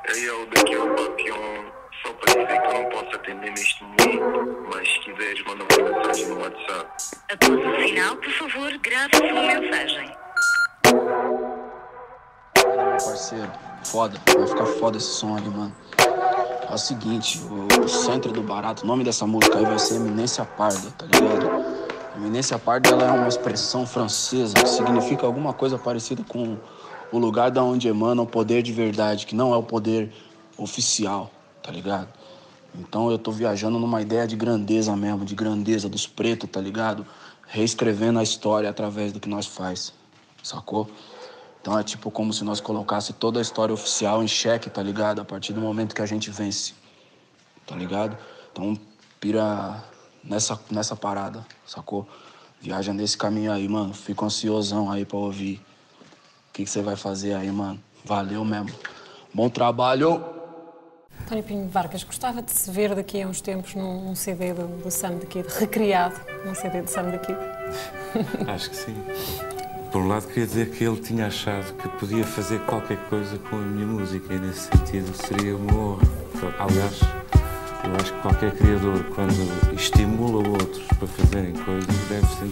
Aí eu daqui ao Papillon, só para dizer que eu não posso atender neste momento, mas se quiseres manda uma mensagem no WhatsApp. Após o sinal, por favor, grave a sua mensagem. Meu parceiro, foda, vai ficar foda esse som aí, mano. É o seguinte, o centro do barato, o nome dessa música aí vai ser Eminência Parda, tá ligado? Eminência Parda, ela é uma expressão francesa que significa alguma coisa parecida com o lugar da onde emana o poder de verdade, que não é o poder oficial, tá ligado? Então eu tô viajando numa ideia de grandeza mesmo, de grandeza dos pretos, tá ligado? Reescrevendo a história através do que nós faz, sacou? Então é tipo como se nós colocasse toda a história oficial em xeque, tá ligado? A partir do momento que a gente vence, tá ligado? Então pira nessa parada, sacou? Viaja nesse caminho aí, mano. Fico ansiosão aí pra ouvir o que você vai fazer aí, mano. Valeu mesmo. Bom trabalho! António Pinho Vargas, gostava de se ver daqui a uns tempos num CD do Sam the Kid, recriado num CD do Sam the Kid? Acho que sim. Por um lado, queria dizer que ele tinha achado que podia fazer qualquer coisa com a minha música e, nesse sentido, seria uma honra. Aliás, eu acho que qualquer criador, quando estimula outros para fazerem coisas, deve sentir